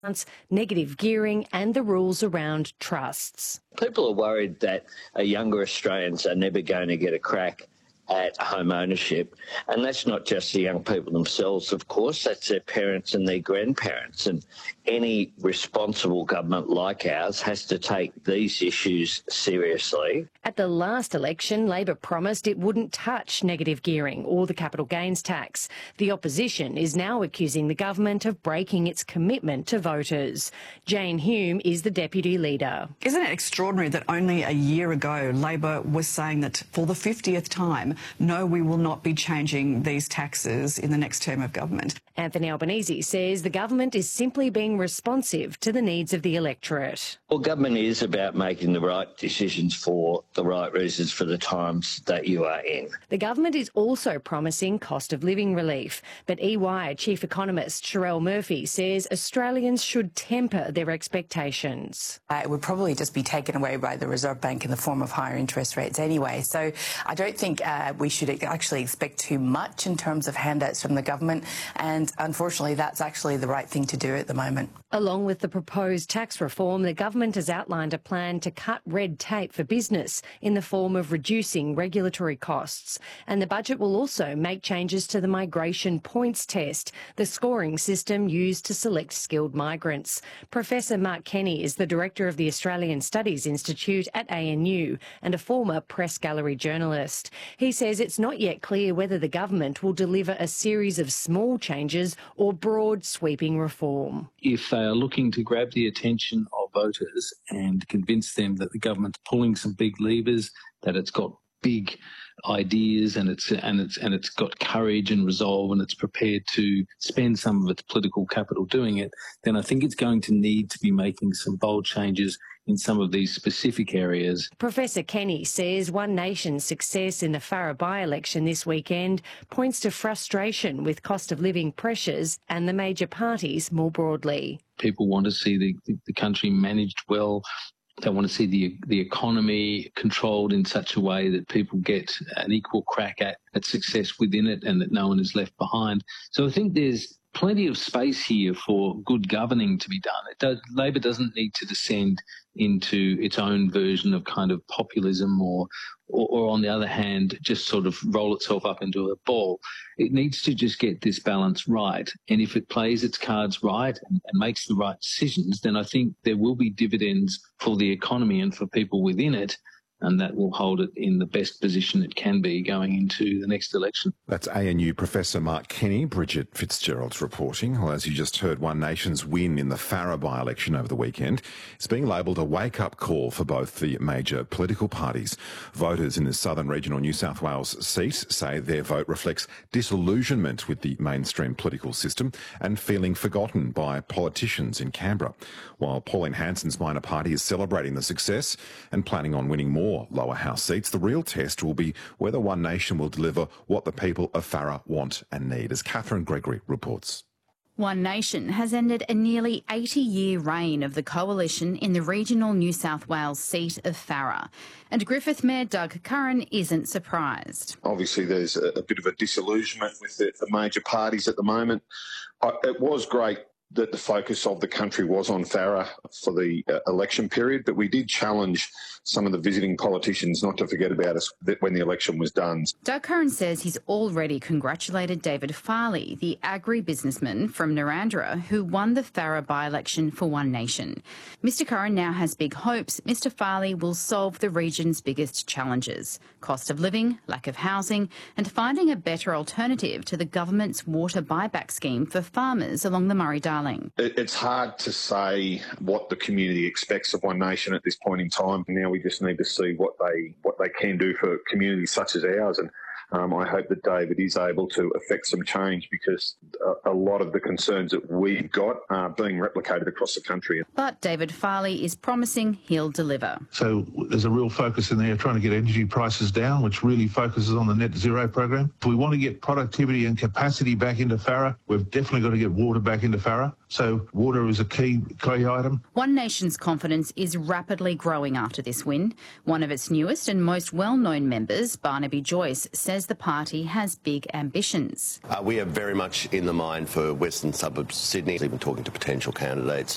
negative gearing and the rules around trusts. People are worried that younger Australians are never going to get a crack at home ownership. And that's not just the young people themselves, of course, that's their parents and their grandparents. And any responsible government like ours has to take these issues seriously. At the last election, Labor promised it wouldn't touch negative gearing or the capital gains tax. The opposition is now accusing the government of breaking its commitment to voters. Jane Hume is the deputy leader. Isn't it extraordinary that only a year ago Labor was saying that for the 50th time, no, we will not be changing these taxes in the next term of government? Anthony Albanese says the government is simply being responsive to the needs of the electorate. Well, government is about making the right decisions for the right reasons for the times that you are in. The government is also promising cost of living relief, but EY Chief Economist Sherelle Murphy says Australians should temper their expectations. It would probably just be taken away by the Reserve Bank in the form of higher interest rates anyway. So I don't think we should actually expect too much in terms of handouts from the government, and unfortunately that's actually the right thing to do at the moment. Along with the proposed tax reform, the government has outlined a plan to cut red tape for business in the form of reducing regulatory costs. And the budget will also make changes to the migration points test, the scoring system used to select skilled migrants. Professor Mark Kenny is the director of the Australian Studies Institute at ANU and a former press gallery journalist. He says it's not yet clear whether the government will deliver a series of small changes or broad sweeping reform. If they are looking to grab the attention of voters and convince them that the government's pulling some big levers, that it's got big ideas and it's got courage and resolve and it's prepared to spend some of its political capital doing it, then I think it's going to need to be making some bold changes in some of these specific areas. Professor Kenny says One Nation's success in the Farrer by-election this weekend points to frustration with cost of living pressures and the major parties more broadly. People want to see the country managed well. They want to see the economy controlled in such a way that people get an equal crack at success within it and that no one is left behind. So I think there's plenty of space here for good governing to be done. Labor doesn't need to descend into its own version of kind of populism or on the other hand, just sort of roll itself up into a ball. It needs to just get this balance right. And if it plays its cards right and makes the right decisions, then I think there will be dividends for the economy and for people within it, and that will hold it in the best position it can be going into the next election. That's ANU Professor Mark Kenny. Bridget Fitzgerald's reporting. Well, as you just heard, One Nation's win in the Farrer by-election over the weekend is being labelled a wake-up call for both the major political parties. Voters in the Southern Regional New South Wales seat say their vote reflects disillusionment with the mainstream political system and feeling forgotten by politicians in Canberra. While Pauline Hanson's minor party is celebrating the success and planning on winning more lower house seats, the real test will be whether One Nation will deliver what the people of Farrer want and need, as Catherine Gregory reports. One Nation has ended a nearly 80-year reign of the coalition in the regional New South Wales seat of Farrer. And Griffith Mayor Doug Curran isn't surprised. Obviously, there's a bit of a disillusionment with the major parties at the moment. It was great that the focus of the country was on Farrer for the election period, but we did challenge some of the visiting politicians not to forget about us when the election was done. Doug Curran says he's already congratulated David Farley, the agri-businessman from Narrandera who won the Farrer by-election for One Nation. Mr Curran now has big hopes Mr Farley will solve the region's biggest challenges: cost of living, lack of housing, and finding a better alternative to the government's water buyback scheme for farmers along the Murray-Darling. It's hard to say what the community expects of One Nation at this point in time. Now we just need to see what they can do for communities such as ours. And I hope that David is able to effect some change, because a lot of the concerns that we've got are being replicated across the country. But David Farley is promising he'll deliver. So there's a real focus in there trying to get energy prices down, which really focuses on the net zero program. If we want to get productivity and capacity back into Farrer, we've definitely got to get water back into Farrer. So water is a key item. One Nation's confidence is rapidly growing after this win. One of its newest and most well-known members, Barnaby Joyce, says the party has big ambitions. We are very much in the mind for Western suburbs Sydney, even talking to potential candidates